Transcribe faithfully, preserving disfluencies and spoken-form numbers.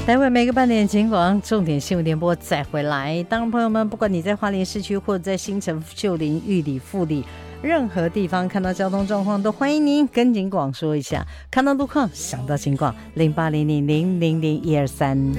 待会每个半点警广重点新闻联播再回来。当然朋友们，不管你在花莲市区或者在新城、秀林、玉里、富里任何地方看到交通状况，都欢迎您跟警广说一下，看到路况想到警广零八零零零零零一二三。